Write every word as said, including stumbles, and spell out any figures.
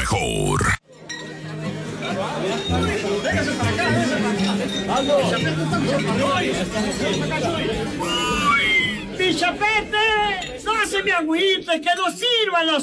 mejor. ¡Mi chapete! ¡No se me agüite, que no sirvan los